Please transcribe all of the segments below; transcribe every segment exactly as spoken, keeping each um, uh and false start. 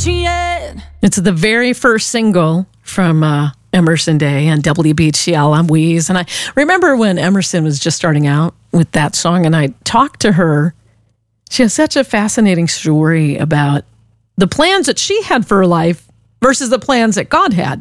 yet. It's the very first single from uh, Emerson Day and W B T L on Wheeze. And I remember when Emerson was just starting out with that song, and I talked to her. She has such a fascinating story about the plans that she had for her life versus the plans that God had.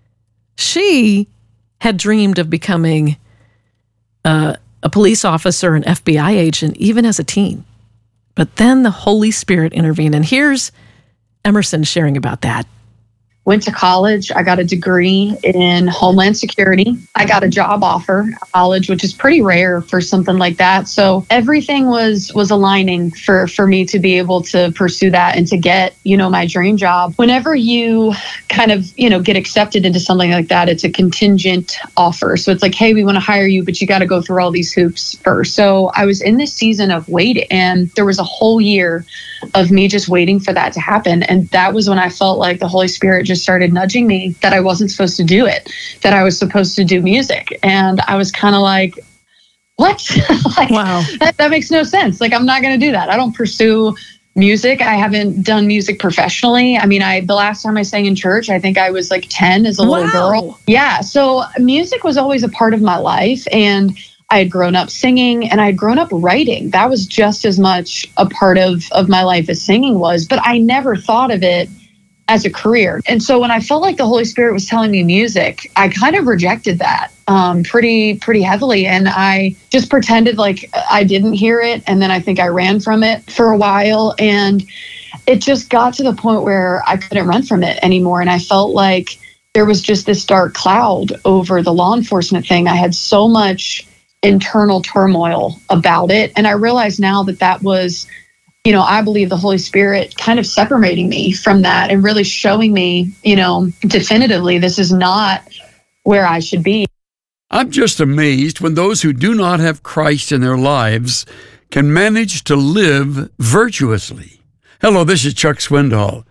She had dreamed of becoming uh, a police officer, an F B I agent, even as a teen. But then the Holy Spirit intervened. And here's Emerson sharing about that. Went to college. I got a degree in Homeland Security. I got a job offer at college, which is pretty rare for something like that. So everything was was aligning for, for me to be able to pursue that and to get, you know, my dream job. Whenever you kind of, you know, get accepted into something like that, it's a contingent offer. So it's like, hey, we want to hire you, but you got to go through all these hoops first. So I was in this season of waiting, and there was a whole year of me just waiting for that to happen. And that was when I felt like the Holy Spirit just started nudging me that I wasn't supposed to do it, that I was supposed to do music. And I was kind of like, what? like, wow. That, that makes no sense. Like, I'm not going to do that. I don't pursue music. I haven't done music professionally. I mean, I the last time I sang in church, I think I was like ten as a little wow. girl. Yeah. So music was always a part of my life. And I had grown up singing, and I had grown up writing. That was just as much a part of, of my life as singing was, but I never thought of it as a career. And so when I felt like the Holy Spirit was telling me music, I kind of rejected that um, pretty, pretty heavily. And I just pretended like I didn't hear it. And then I think I ran from it for a while. And it just got to the point where I couldn't run from it anymore. And I felt like there was just this dark cloud over the law enforcement thing. I had so much internal turmoil about it. And I realize now that that was, you know, I believe the Holy Spirit kind of separating me from that and really showing me, you know, definitively, this is not where I should be. I'm just amazed when those who do not have Christ in their lives can manage to live virtuously. Hello, this is Chuck Swindoll.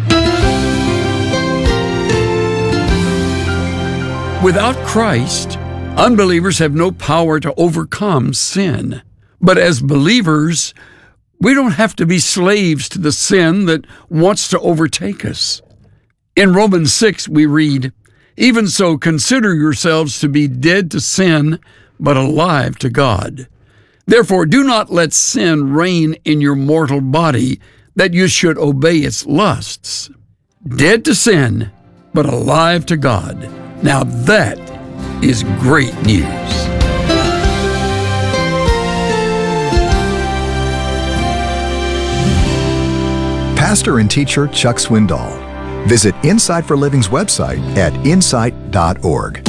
Without Christ, unbelievers have no power to overcome sin. But as believers, we don't have to be slaves to the sin that wants to overtake us. In Romans six, we read, "Even so, consider yourselves to be dead to sin, but alive to God. Therefore, do not let sin reign in your mortal body, that you should obey its lusts." Dead to sin, but alive to God. Now that is great news. Pastor and teacher Chuck Swindoll. Visit Insight for Living's website at insight dot org.